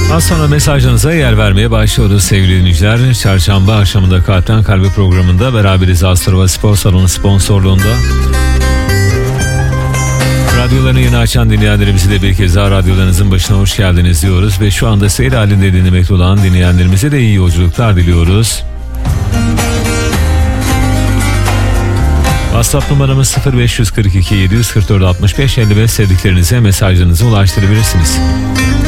Az sonra mesajlarınıza yer vermeye başlıyoruz sevgili dinleyiciler. Çarşamba akşamında Kalpten Kalbe programında beraberiz Astrova Spor Salonu sponsorluğunda. Radyolarını yeni açan dinleyenlerimize de bir kez daha radyolarınızın başına hoş geldiniz diyoruz. Ve şu anda seyir halinde dinlemekte olan dinleyenlerimize de iyi yolculuklar diliyoruz. WhatsApp numaramız 0542 744 65 55, sevdiklerinize mesajlarınızı ulaştırabilirsiniz.